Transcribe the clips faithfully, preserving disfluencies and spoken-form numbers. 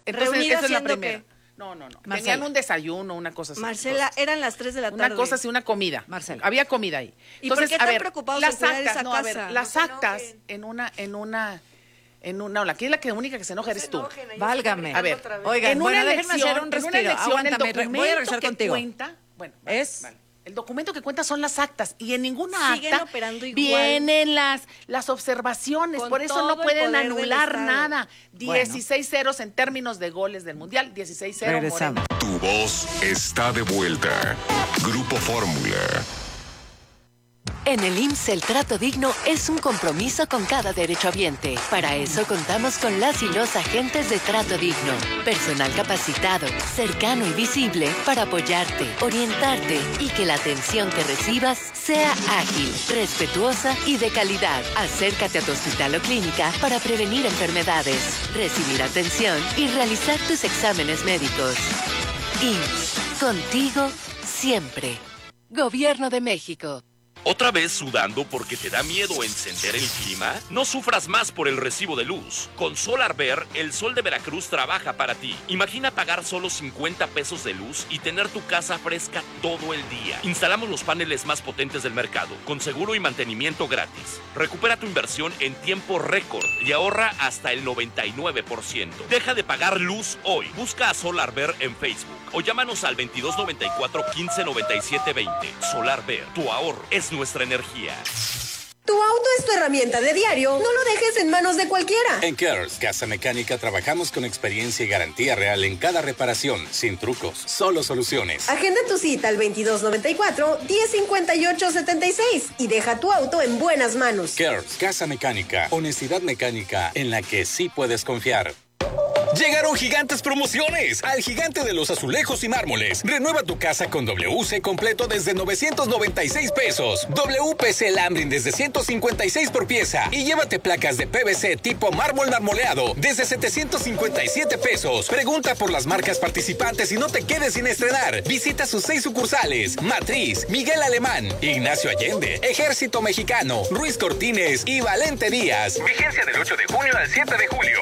Entonces, ¿Reunidas esa es la haciendo primera. qué? No, no, no. Marcela. Tenían un desayuno, una cosa así. Marcela, cosas. eran las tres de la tarde. Una cosa así, una comida. Marcela. Había comida ahí. ¿Y por qué a tan ver, preocupados las en cuidar actas, esa no, a ver, casa? las No se actas enojen. en una, en una, en una, no, aquí la que única que se enoja eres tú. Válgame. A ver, Oigan, en bueno, una déjenme elección, hacer un en una respiro. elección, Aguántame, el re- voy a regresar documento que contigo. cuenta, bueno, vale, Es- vale. El documento que cuenta son las actas y en ninguna Siguen acta operando igual. vienen las, las observaciones, Con por eso todo no el pueden poder del anular Estado. nada. Bueno. dieciséis ceros en términos de goles del Mundial, dieciséis cero Regresamos. Moreno. Tu voz está de vuelta. Grupo Fórmula. En el I M S S el trato digno es un compromiso con cada derechohabiente. Para eso contamos con las y los agentes de Trato Digno. Personal capacitado, cercano y visible para apoyarte, orientarte y que la atención que recibas sea ágil, respetuosa y de calidad. Acércate a tu hospital o clínica para prevenir enfermedades, recibir atención y realizar tus exámenes médicos. I M S S, contigo siempre. Gobierno de México. ¿Otra vez sudando porque te da miedo encender el clima? No sufras más por el recibo de luz. Con Solar Ver, el sol de Veracruz trabaja para ti. Imagina pagar solo cincuenta pesos de luz y tener tu casa fresca todo el día. Instalamos los paneles más potentes del mercado, con seguro y mantenimiento gratis. Recupera tu inversión en tiempo récord y ahorra hasta el noventa y nueve por ciento. Deja de pagar luz hoy. Busca a Solar Ver en Facebook o llámanos al veintidós noventa y cuatro, quince noventa y siete veinte. Solar Ver, tu ahorro es nuestra energía. Tu auto es tu herramienta de diario. No lo dejes en manos de cualquiera. En Cares Casa Mecánica trabajamos con experiencia y garantía real en cada reparación, sin trucos, solo soluciones. Agenda tu cita al veintidós noventa y cuatro, diez cincuenta y ocho setenta y seis y deja tu auto en buenas manos. Cares Casa Mecánica, honestidad mecánica en la que sí puedes confiar. Llegaron gigantes promociones al Gigante de los Azulejos y Mármoles. Renueva tu casa con W C completo desde novecientos noventa y seis pesos. W P C Lambrin desde ciento cincuenta y seis por pieza. Y llévate placas de P V C tipo mármol marmoleado desde setecientos cincuenta y siete pesos. Pregunta por las marcas participantes y no te quedes sin estrenar. Visita sus seis sucursales: Matriz, Miguel Alemán, Ignacio Allende, Ejército Mexicano, Ruiz Cortines y Valente Díaz. Vigencia del ocho de junio al siete de julio.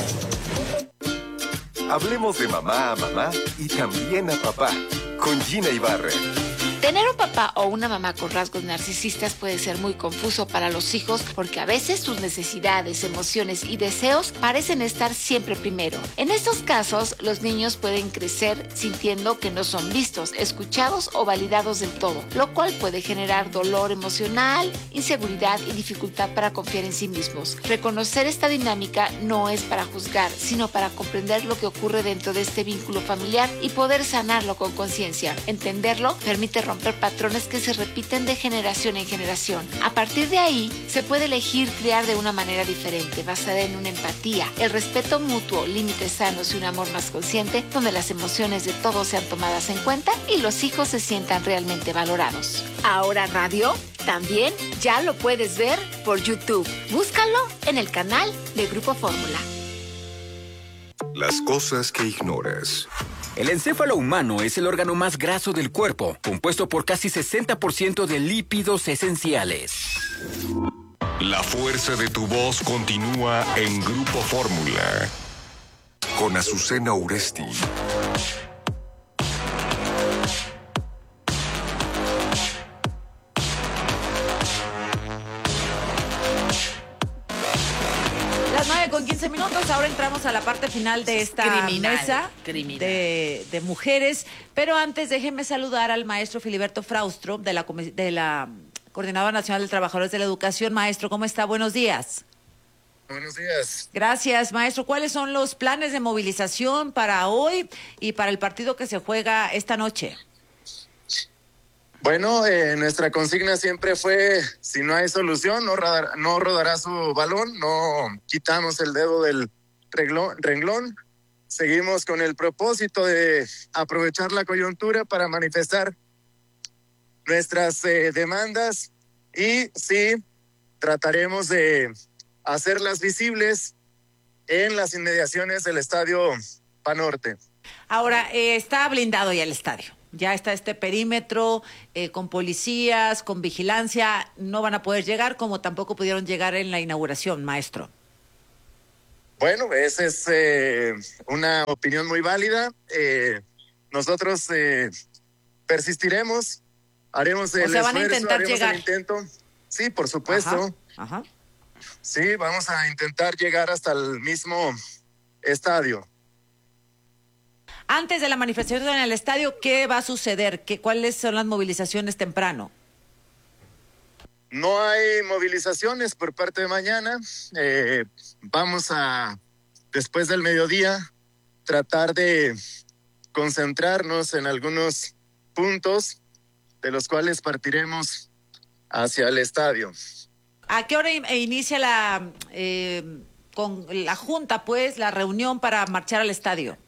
Hablemos de mamá a mamá y también a papá, con Gina Ibarra. Tener un papá o una mamá con rasgos narcisistas puede ser muy confuso para los hijos porque a veces sus necesidades, emociones y deseos parecen estar siempre primero. En estos casos, los niños pueden crecer sintiendo que no son vistos, escuchados o validados del todo, lo cual puede generar dolor emocional, inseguridad y dificultad para confiar en sí mismos. Reconocer esta dinámica no es para juzgar, sino para comprender lo que ocurre dentro de este vínculo familiar y poder sanarlo con conciencia. Entenderlo permite romper patrones que se repiten de generación en generación. A partir de ahí, se puede elegir criar de una manera diferente, basada en una empatía, el respeto mutuo, límites sanos y un amor más consciente, donde las emociones de todos sean tomadas en cuenta y los hijos se sientan realmente valorados. Ahora Radio también ya lo puedes ver por YouTube. Búscalo en el canal de Grupo Fórmula. Las cosas que ignoras. El encéfalo humano es el órgano más graso del cuerpo, compuesto por casi sesenta por ciento de lípidos esenciales. La fuerza de tu voz continúa en Grupo Fórmula. Con Azucena Uresti. Las nueve con quince minutos, ahora entramos a la parte final de esta Criminal, mesa criminal. De, de mujeres, pero antes déjenme saludar al maestro Filiberto Fraustro de la, comi- de la Coordinadora Nacional de Trabajadores de la Educación. Maestro, ¿cómo está? Buenos días. Buenos días. Gracias, maestro. ¿Cuáles son los planes de movilización para hoy y para el partido que se juega esta noche? Bueno, eh, nuestra consigna siempre fue, si no hay solución, no, rodar, no rodará su balón, no quitamos el dedo del renglón, renglón. Seguimos con el propósito de aprovechar la coyuntura para manifestar nuestras eh, demandas y sí, trataremos de hacerlas visibles en las inmediaciones del Estadio Panorte. Ahora, eh, está blindado ya el estadio. Ya está este perímetro eh, con policías, con vigilancia. No van a poder llegar como tampoco pudieron llegar en la inauguración, maestro. Bueno, esa es eh, una opinión muy válida. Eh, nosotros eh, persistiremos, haremos el o sea, van esfuerzo, a intentar haremos llegar. el intento. Sí, por supuesto. Ajá, ajá. Sí, vamos a intentar llegar hasta el mismo estadio. Antes de la manifestación en el estadio, ¿qué va a suceder? ¿Qué, ¿Cuáles son las movilizaciones temprano? No hay movilizaciones por parte de mañana. Eh, vamos a, después del mediodía, tratar de concentrarnos en algunos puntos de los cuales partiremos hacia el estadio. ¿A qué hora in- inicia la, eh, con la junta, pues, la reunión para marchar al estadio?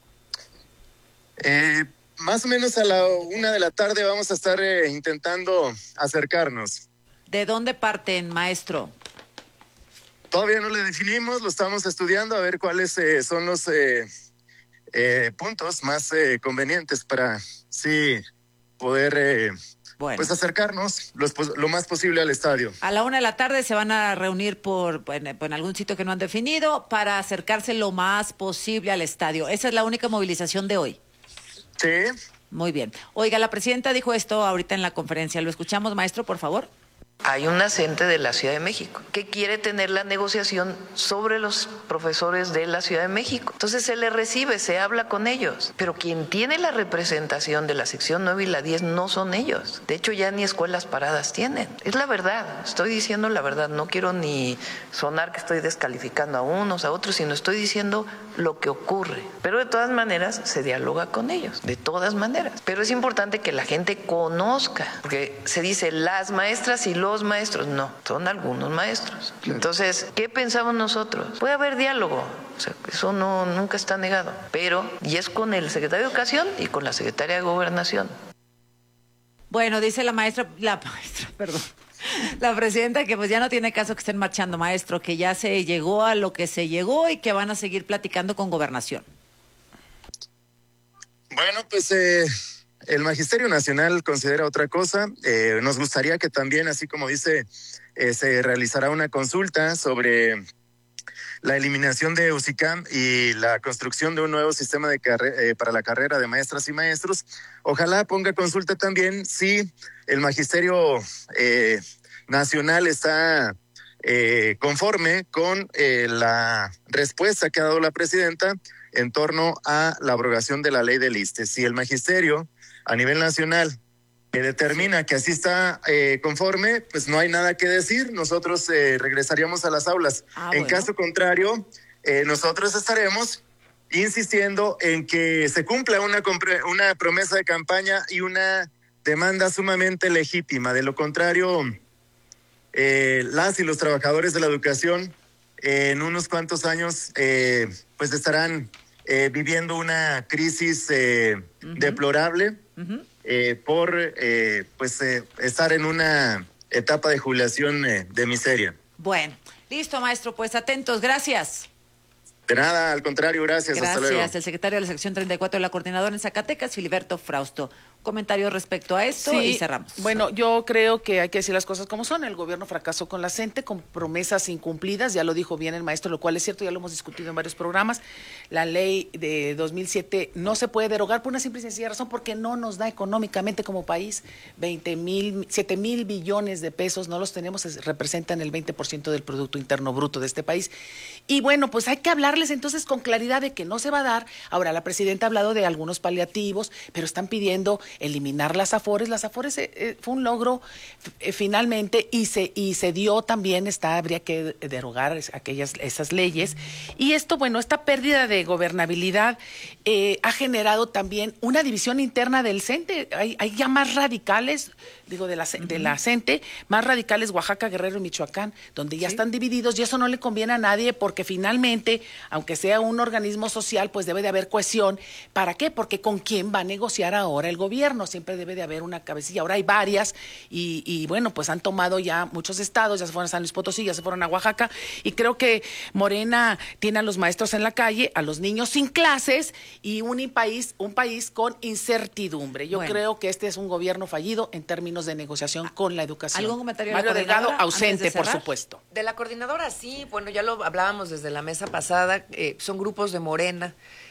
Eh, más o menos a la una de la tarde vamos a estar eh, intentando acercarnos. ¿De dónde parten, maestro? Todavía no le definimos, lo estamos estudiando a ver cuáles eh, son los eh, eh, puntos más eh, convenientes para sí poder eh, bueno. pues acercarnos los, lo más posible al estadio. A la una de la tarde se van a reunir por en, en algún sitio que no han definido para acercarse lo más posible al estadio. Esa es la única movilización de hoy. Sí. Muy bien. Oiga, la presidenta dijo esto ahorita en la conferencia. ¿Lo escuchamos, maestro, por favor? Hay un asente de la Ciudad de México que quiere tener la negociación sobre los profesores de la Ciudad de México. Entonces se le recibe, se habla con ellos. Pero quien tiene la representación de la sección nueve y la diez no son ellos. De hecho, ya ni escuelas paradas tienen. Es la verdad, estoy diciendo la verdad. No quiero ni sonar que estoy descalificando a unos, a otros, sino estoy diciendo lo que ocurre. Pero de todas maneras se dialoga con ellos, de todas maneras. Pero es importante que la gente conozca, porque se dice las maestras y los maestros, no, son algunos maestros. Claro. Entonces, ¿qué pensamos nosotros? Puede haber diálogo, o sea, eso no, nunca está negado, pero y es con el secretario de Educación y con la secretaria de Gobernación. Bueno, dice la maestra, la maestra, perdón, la presidenta que pues ya no tiene caso que estén marchando, maestro, que ya se llegó a lo que se llegó y que van a seguir platicando con Gobernación. Bueno, pues eh, el Magisterio Nacional considera otra cosa. Eh, nos gustaría que también, así como dice, eh, se realizará una consulta sobre la eliminación de UCICAM y la construcción de un nuevo sistema de carre- eh, para la carrera de maestras y maestros. Ojalá ponga consulta también si el Magisterio eh, Nacional está eh, conforme con eh, la respuesta que ha dado la presidenta en torno a la abrogación de la ley del ISSSTE. Si el Magisterio a nivel nacional que determina que así está eh, conforme, pues no hay nada que decir. Nosotros eh, regresaríamos a las aulas. Ah, en bueno. caso contrario, eh, nosotros estaremos insistiendo en que se cumpla una, compre- una promesa de campaña y una demanda sumamente legítima. De lo contrario, eh, las y los trabajadores de la educación eh, en unos cuantos años eh, pues estarán eh, viviendo una crisis eh, uh-huh. deplorable. Uh-huh. Eh, por eh, pues eh, estar en una etapa de jubilación eh, de miseria. Bueno, listo, maestro, pues atentos, gracias. De nada, al contrario, gracias, gracias. Hasta luego. Gracias, el secretario de la sección treinta y cuatro de la coordinadora en Zacatecas, Filiberto Frausto. Comentarios respecto a esto sí, y cerramos. Bueno, yo creo que hay que decir las cosas como son. El gobierno fracasó con la CENTE, con promesas incumplidas, ya lo dijo bien el maestro, lo cual es cierto, ya lo hemos discutido en varios programas. La ley de dos mil siete no se puede derogar por una simple y sencilla razón, porque no nos da económicamente como país veinte mil, siete mil billones de pesos, no los tenemos, representan el veinte por ciento del Producto Interno Bruto de este país. Y bueno, pues hay que hablarles entonces con claridad de que no se va a dar. Ahora, la presidenta ha hablado de algunos paliativos, pero están pidiendo eliminar las afores. Las afores eh, eh, fue un logro eh, finalmente y se y se dio también, está habría que derogar es, aquellas esas leyes. Y esto, bueno, esta pérdida de gobernabilidad eh, ha generado también una división interna del CENTE. Hay, hay ya más radicales, digo, de la, uh-huh. de la CENTE, más radicales Oaxaca, Guerrero y Michoacán, donde ya ¿Sí? están divididos, y eso no le conviene a nadie, porque finalmente, aunque sea un organismo social, pues debe de haber cohesión. ¿Para qué? Porque ¿con quién va a negociar ahora el gobierno? Siempre debe de haber una cabecilla. Ahora hay varias, y, y bueno, pues han tomado ya muchos estados, ya se fueron a San Luis Potosí, ya se fueron a Oaxaca, y creo que Morena tiene a los maestros en la calle, a los niños sin clases, y un país, un país con incertidumbre. Yo bueno. creo que este es un gobierno fallido en términos de negociación con la educación. ¿Algún comentario? Mario de Delgado, ausente, de por supuesto. De la coordinadora, sí, bueno, ya lo hablábamos desde la mesa pasada, eh, son grupos de Morena